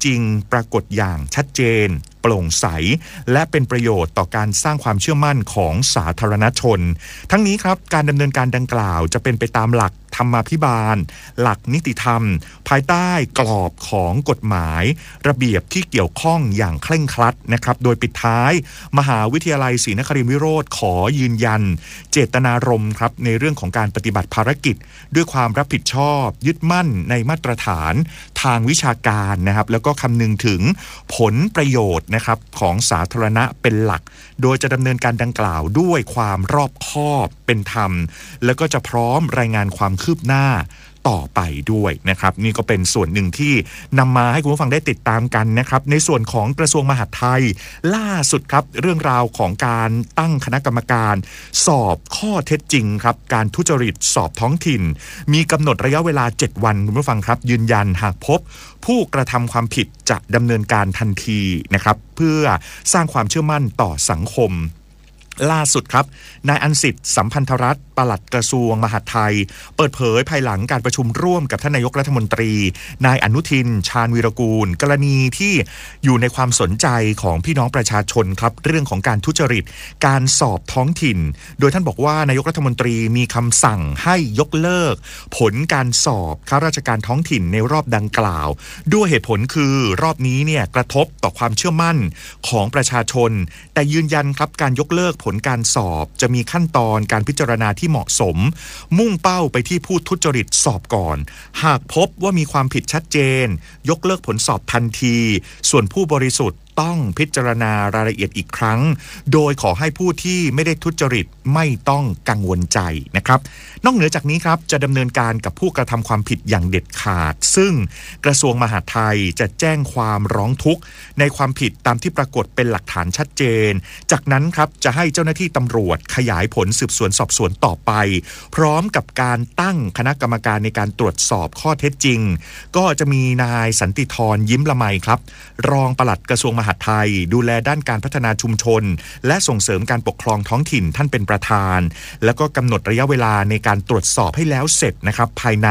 จริงปรากฏอย่างชัดเจนโปร่งใสและเป็นประโยชน์ต่อการสร้างความเชื่อมั่นของสาธารณชนทั้งนี้ครับการดำเนินการดังกล่าวจะเป็นไปตามหลักธรรมาภิบาลหลักนิติธรรมภายใต้กรอบของกฎหมายระเบียบที่เกี่ยวข้องอย่างเคร่งครัดนะครับโดยปิดท้ายมหาวิทยาลัยศรีนครินทรวิโรธขอยืนยันเจตนารมณ์ครับในเรื่องของการปฏิบัติภารกิจด้วยความรับผิดชอบยึดมั่นในมาตรฐานทางวิชาการนะครับแล้วก็คำนึงถึงผลประโยชน์นะครับของสาธารณะเป็นหลักโดยจะดำเนินการดังกล่าวด้วยความรอบคอบเป็นธรรมแล้วก็จะพร้อมรายงานความคืบหน้าต่อไปด้วยนะครับนี่ก็เป็นส่วนหนึ่งที่นำมาให้คุณผู้ฟังได้ติดตามกันนะครับในส่วนของกระทรวงมหาดไทยล่าสุดครับเรื่องราวของการตั้งคณะกรรมการสอบข้อเท็จจริงครับการทุจริตสอบท้องถิ่นมีกำหนดระยะเวลา7วันคุณผู้ฟังครับยืนยันหากพบผู้กระทำความผิดจะดำเนินการทันทีนะครับเพื่อสร้างความเชื่อมั่นต่อสังคมล่าสุดครับนายอันสิทธิ์สัมพันธรัตน์ปลัดกระทรวงมหาดไทยเปิดเผยภายหลังการประชุมร่วมกับท่านนายกรัฐมนตรีนายอนุทินชาญวีรกูลกรณีที่อยู่ในความสนใจของพี่น้องประชาชนครับเรื่องของการทุจริตการสอบท้องถิ่นโดยท่านบอกว่านายกรัฐมนตรีมีคำสั่งให้ยกเลิกผลการสอบข้าราชการท้องถิ่นในรอบดังกล่าวด้วยเหตุผลคือรอบนี้เนี่ยกระทบต่อความเชื่อมั่นของประชาชนแต่ยืนยันครับการยกเลิกผลการสอบจะมีขั้นตอนการพิจารณาที่เหมาะสมมุ่งเป้าไปที่ผู้ทุจริตสอบก่อนหากพบว่ามีความผิดชัดเจนยกเลิกผลสอบทันทีส่วนผู้บริสุทธิ์ต้องพิจารณารายละเอียดอีกครั้งโดยขอให้ผู้ที่ไม่ได้ทุจริตไม่ต้องกังวลใจนะครับนอกเหนือจากนี้ครับจะดำเนินการกับผู้กระทำความผิดอย่างเด็ดขาดซึ่งกระทรวงมหาดไทยจะแจ้งความร้องทุกข์ในความผิดตามที่ปรากฏเป็นหลักฐานชัดเจนจากนั้นครับจะให้เจ้าหน้าที่ตำรวจขยายผลสืบสวนสอบสวนต่อไปพร้อมกับการตั้งคณะกรรมการในการตรวจสอบข้อเท็จจริงก็จะมีนายสันติธรยิ้มละไมครับรองปลัดกระทรวงมหาดไทยดูแลด้านการพัฒนาชุมชนและส่งเสริมการปกครองท้องถิ่นท่านเป็นประธานแล้วก็กำหนดระยะเวลาในการตรวจสอบให้แล้วเสร็จนะครับภายใน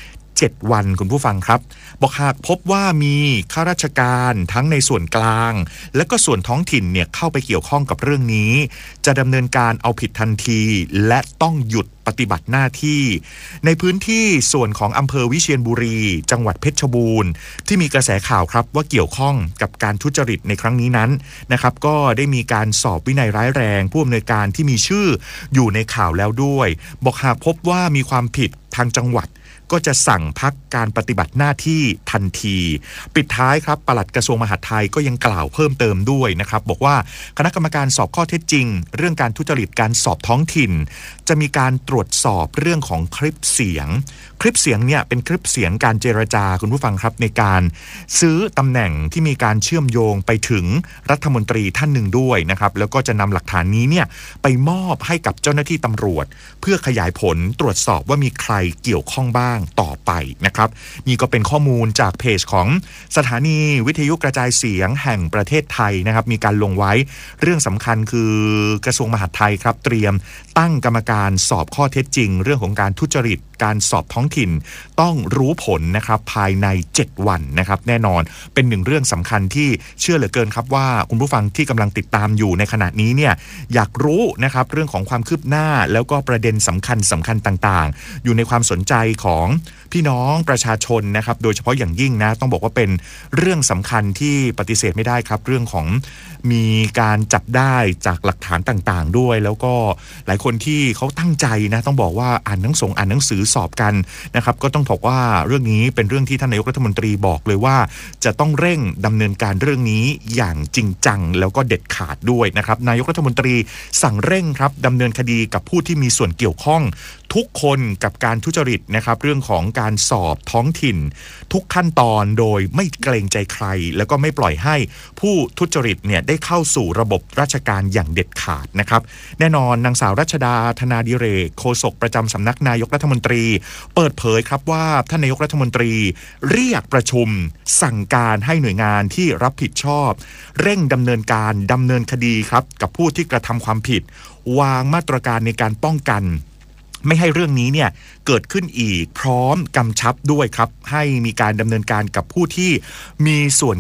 7วันคุณผู้ฟังครับบอกหากพบว่ามีข้าราชการทั้งในส่วนกลางและก็ส่วนท้องถิ่นเนี่ยเข้าไปเกี่ยวข้องกับเรื่องนี้จะดำเนินการเอาผิดทันทีและต้องหยุดปฏิบัติหน้าที่ในพื้นที่ส่วนของอำเภอวิเชียรบุรีจังหวัดเพชรบูรณ์ที่มีกระแสข่าวครับว่าเกี่ยวข้องกับการทุจริตในครั้งนี้นั้นนะครับก็ได้มีการสอบวินัยร้ายแรงผู้อำนวยการที่มีชื่ออยู่ในข่าวแล้วด้วยบอกหากพบว่ามีความผิดทางจังหวัดก็จะสั่งพักการปฏิบัติหน้าที่ทันทีปิดท้ายครับปลัดกระทรวงมหาดไทยก็ยังกล่าวเพิ่มเติมด้วยนะครับบอกว่าคณะกรรมการสอบข้อเท็จจริงเรื่องการทุจริตการสอบท้องถิ่นจะมีการตรวจสอบเรื่องของคลิปเสียงเนี่ยเป็นคลิปเสียงการเจรจาคุณผู้ฟังครับในการซื้อตำแหน่งที่มีการเชื่อมโยงไปถึงรัฐมนตรีท่านหนึ่งด้วยนะครับแล้วก็จะนำหลักฐานนี้เนี่ยไปมอบให้กับเจ้าหน้าที่ตำรวจเพื่อขยายผลตรวจสอบว่ามีใครเกี่ยวข้องบ้างต่อไปนะครับนี่ก็เป็นข้อมูลจากเพจของสถานีวิทยุกระจายเสียงแห่งประเทศไทยนะครับมีการลงไว้เรื่องสำคัญคือกระทรวงมหาดไทยครับเตรียมตั้งกรรมการสอบข้อเท็จจริงเรื่องของการทุจริตการสอบท้องถิ่นต้องรู้ผลนะครับภายใน7วันนะครับแน่นอนเป็นหนึ่งเรื่องสำคัญที่เชื่อเหลือเกินครับว่าคุณผู้ฟังที่กำลังติดตามอยู่ในขณะนี้เนี่ยอยากรู้นะครับเรื่องของความคืบหน้าแล้วก็ประเด็นสำคัญต่างๆอยู่ในความสนใจของพี่น้องประชาชนนะครับโดยเฉพาะอย่างยิ่งนะต้องบอกว่าเป็นเรื่องสำคัญที่ปฏิเสธไม่ได้ครับเรื่องของมีการจับได้จากหลักฐานต่างๆด้วยแล้วก็หลายคนที่เขาตั้งใจนะต้องบอกว่าอ่านหนังสือสอบกันนะครับก็ต้องบอกว่าเรื่องนี้เป็นเรื่องที่ท่านนายกรัฐมนตรีบอกเลยว่าจะต้องเร่งดำเนินการเรื่องนี้อย่างจริงจังแล้วก็เด็ดขาดด้วยนะครับนายกรัฐมนตรีสั่งเร่งครับดำเนินคดีกับผู้ที่มีส่วนเกี่ยวข้องทุกคนกับการทุจริตนะครับเรื่องของการสอบท้องถิ่นทุกขั้นตอนโดยไม่เกรงใจใครแล้วก็ไม่ปล่อยให้ผู้ทุจริตเนี่ยได้เข้าสู่ระบบราชการอย่างเด็ดขาดนะครับแน่นอนนางสาวรัชดาธนาดิเรกโฆษกประจำสำนักนายกรัฐมนตรีเปิดเผยครับว่าท่านนายกรัฐมนตรีเรียกประชุมสั่งการให้หน่วยงานที่รับผิดชอบเร่งดำเนินการดำเนินคดีครับกับผู้ที่กระทำความผิดวางมาตรการในการป้องกันไม่ให้เรื่องนี้เนี่ยเกิดขึ้นอีกพร้อมกำชับด้วยครับให้มีการดำเนินการกับผู้ที่มีส่วน